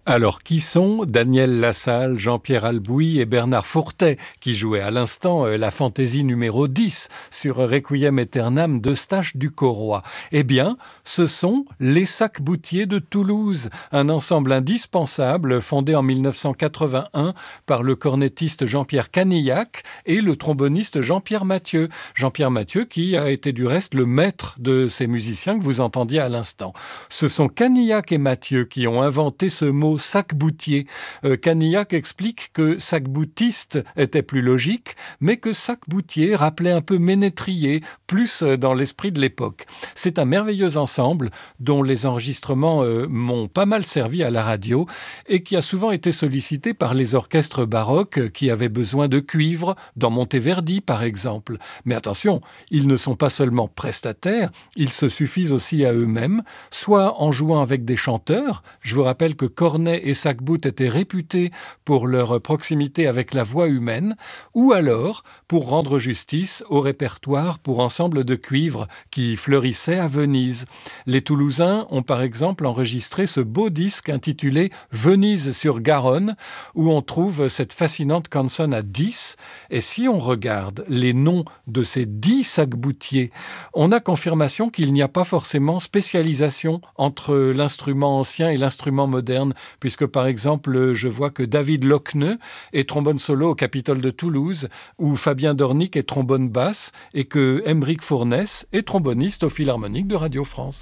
Alors, qui sont Daniel Lassalle, Jean-Pierre Albouy et Bernard Fourtet, qui jouaient à l'instant la fantaisie numéro 10 sur Requiem Aeternam d'Eustache du Corroy? Eh bien, ce sont les Sac-Boutiers de Toulouse, un ensemble indispensable fondé en 1981 par le cornettiste Jean-Pierre Canillac et le tromboniste Jean-Pierre Mathieu. Jean-Pierre Mathieu qui a été du reste le maître de ces musiciens que vous entendiez à l'instant. Ce sont Canillac et Mathieu qui ont inventé ce mot sac-boutier. Canillac explique que sac-boutiste était plus logique, mais que sac-boutier rappelait un peu ménétrier, plus dans l'esprit de l'époque. C'est un merveilleux ensemble dont les enregistrements m'ont pas mal servi à la radio et qui a souvent été sollicité par les orchestres baroques qui avaient besoin de cuivre, dans Monteverdi par exemple. Mais attention, ils ne sont pas seulement prestataires, ils se suffisent aussi à eux-mêmes, soit en jouant avec des chanteurs. Je vous rappelle que Cornet et Sac-Bout étaient réputés pour leur proximité avec la voix humaine, ou alors pour rendre justice au répertoire pour ensemble de cuivre qui fleurissait à Venise. Les Toulousains ont par exemple enregistré ce beau disque intitulé « Venise sur Garonne » où on trouve cette fascinante canzone à 10. Et si on regarde les noms de ces 10 sac-boutiers, on a confirmation qu'il n'y a pas forcément spécialisation entre l'instrument ancien et l'instrument moderne, puisque par exemple, je vois que David Loqueneux est trombone solo au Capitole de Toulouse, ou Fabien Dornic est trombone basse, et que Aymeric Fournès est tromboniste au Philharmonique de Radio France.